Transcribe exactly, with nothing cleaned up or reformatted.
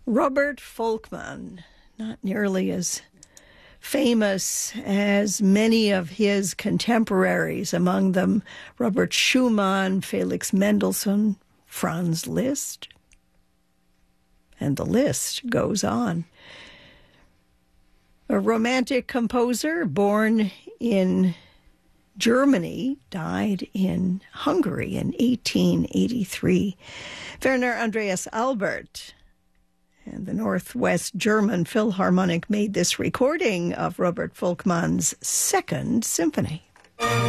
Robert Volkmann, not nearly as famous as many of his contemporaries, among them Robert Schumann, Felix Mendelssohn, Franz Liszt, and the list goes on. A romantic composer born in Germany, died in Hungary in eighteen eighty-three. Werner Andreas Albert and the Northwest German Philharmonic made this recording of Robert Volkmann's Second Symphony.